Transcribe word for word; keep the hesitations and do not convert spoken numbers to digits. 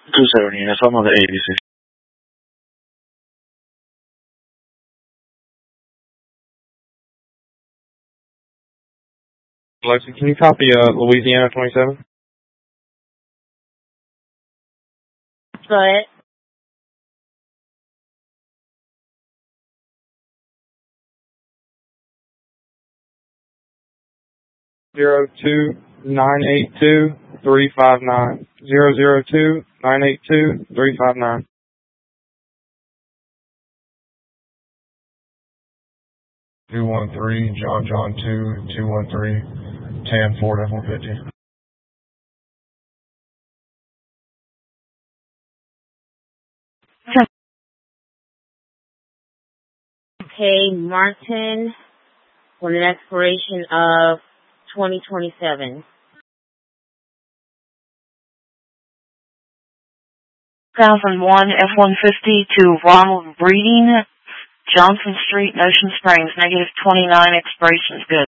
two seventy, that's almost the eighty-six. Alexa, can you copy uh, Louisiana twenty-seven? Go ahead. Zero two nine eight two three five nine. Zero zero two nine eight two three five nine. Two one three John John two two one three Tan Ford F one fifty. Okay, Martin, with an expiration of twenty twenty-seven. two thousand one F one fifty to Ronald Breeding, Johnson Street, Ocean Springs, negative twenty-nine, expiration's good.